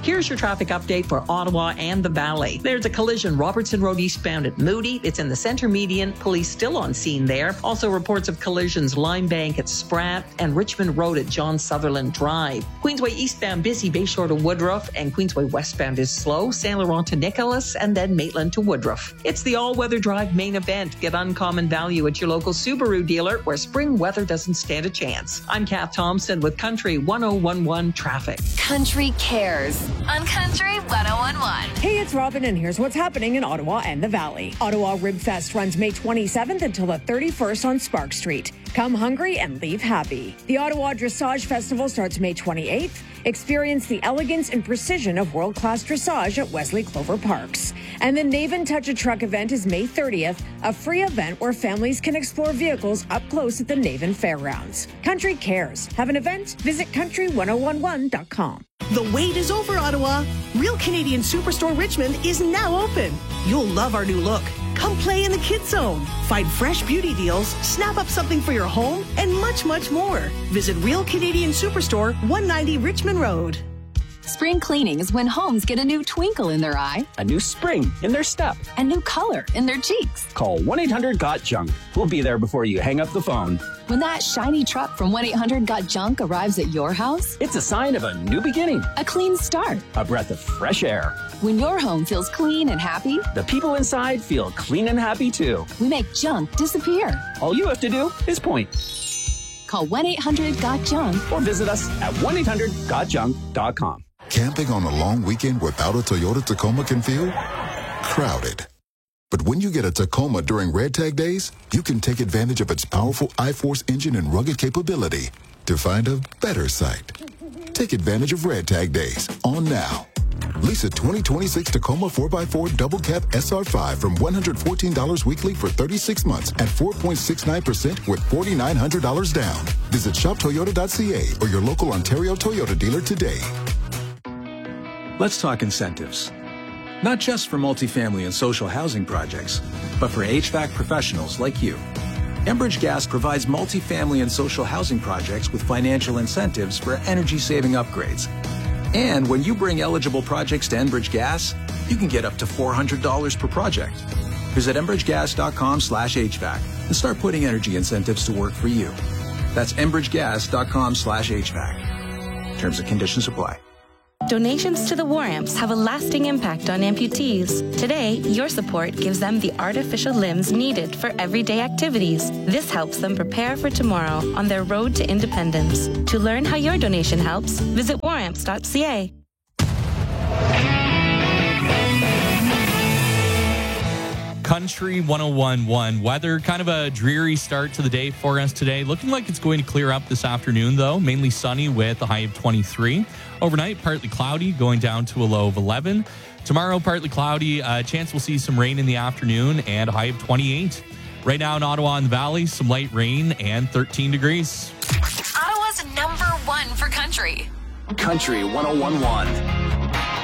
Here's your traffic update for Ottawa and the Valley. There's a collision Robertson Road eastbound at Moody. It's in the center median. Police still on scene there. Also reports of collisions Limebank at Spratt and Richmond Road at John Sutherland Drive. Queensway eastbound busy Bayshore to Woodruff, and Queensway westbound is slow. Saint Laurent to Nicholas, and then Maitland to Woodruff. It's the all-weather drive main event. Get uncommon value at your local Subaru dealer where spring weather doesn't stand a chance. I'm Kath Thompson with Country 1011 Traffic. Country Cares on Country 1011. Hey, it's Robin, and here's what's happening in Ottawa and the Valley. Ottawa Rib Fest runs May 27th until the 31st on Spark Street. Come hungry and leave happy. The Ottawa Dressage Festival starts May 28th. Experience the elegance and precision of world-class dressage at Wesley Clover Parks. And the Navan Touch a Truck event is May 30th, a free event where families can explore vehicles up close at the Navan Fairgrounds. Country Cares. Have an event? Visit country1011.com. The wait is over, Ottawa. Real Canadian Superstore Richmond is now open. You'll love our new look. Come play in the Kids Zone. Find fresh beauty deals, snap up something for your home, and much, much more. Visit Real Canadian Superstore, 190 Richmond Road. Spring cleaning is when homes get a new twinkle in their eye, a new spring in their step, a new color in their cheeks. Call 1-800-GOT-JUNK. We'll be there before you hang up the phone. When that shiny truck from 1-800-GOT-JUNK arrives at your house, it's a sign of a new beginning, a clean start, a breath of fresh air. When your home feels clean and happy, the people inside feel clean and happy too. We make junk disappear. All you have to do is point. Call 1-800-GOT-JUNK or visit us at 1-800-GOTJUNK.com. Camping on a long weekend without a Toyota Tacoma can feel crowded. But when you get a Tacoma during Red Tag Days, you can take advantage of its powerful iForce engine and rugged capability to find a better site. Take advantage of Red Tag Days on now. Lease a 2026 Tacoma 4x4 Double Cab SR5 from $114 weekly for 36 months at 4.69% with $4,900 down. Visit shoptoyota.ca or your local Ontario Toyota dealer today. Let's talk incentives. Not just for multifamily and social housing projects, but for HVAC professionals like you. Enbridge Gas provides multifamily and social housing projects with financial incentives for energy-saving upgrades. And when you bring eligible projects to Enbridge Gas, you can get up to $400 per project. Visit enbridgegas.com/HVAC and start putting energy incentives to work for you. That's enbridgegas.com/HVAC. Terms and conditions apply. Donations to the War Amps have a lasting impact on amputees. Today, your support gives them the artificial limbs needed for everyday activities. This helps them prepare for tomorrow on their road to independence. To learn how your donation helps, visit waramps.ca. Country 1011 weather, kind of a dreary start to the day for us today. Looking like it's going to clear up this afternoon, though. Mainly sunny with a high of 23. Overnight, partly cloudy, going down to a low of 11. Tomorrow, partly cloudy. Chance we'll see some rain in the afternoon and a high of 28. Right now in Ottawa and the Valley, some light rain and 13 degrees. Ottawa's #1 for country. Country 1011.